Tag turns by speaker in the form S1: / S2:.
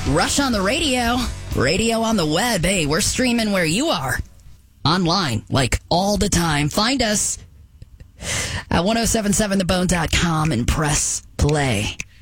S1: Rush on the radio, radio on the web. Hey, we're streaming where you are. Online, like all the time. Find us at 1077thebone.com and press play.